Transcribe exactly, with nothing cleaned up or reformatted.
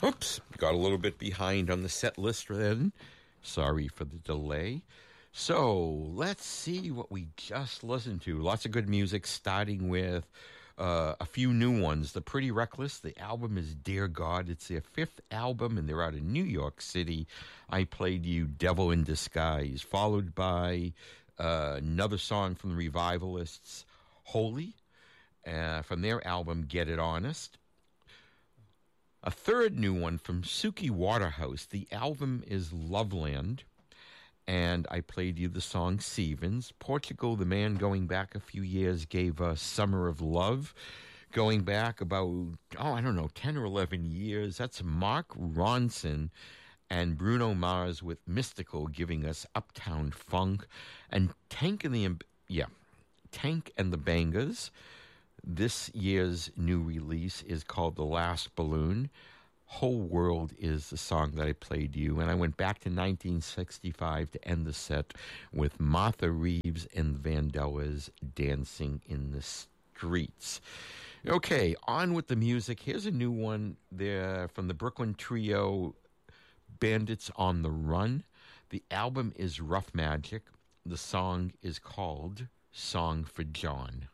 Oops, got a little bit behind on the set list then. Sorry for the delay. So, let's see what we just listened to. Lots of good music, starting with uh, a few new ones. The Pretty Reckless, the album is Dear God. It's their fifth album, and they're out of New York City. I played you Devil in Disguise, followed by uh, another song from the Revivalists, Holy, uh, from their album Get It Honest. A third new one from Suki Waterhouse. The album is Loveland, and I played you the song Stevens. Portugal, the man going back a few years, gave us Summer of Love. Going back about, oh, I don't know, ten or eleven years. That's Mark Ronson and Bruno Mars with Mystical giving us Uptown Funk. And Tank and the, yeah, Tank and the Bangers. This year's new release is called The Last Balloon. Whole World is the song that I played you. And I went back to nineteen sixty-five to end the set with Martha Reeves and Vandellas, Dancing in the Streets. Okay, on with the music. Here's a new one there from the Brooklyn trio, Bandits on the Run. The album is Rough Magic. The song is called Song for John.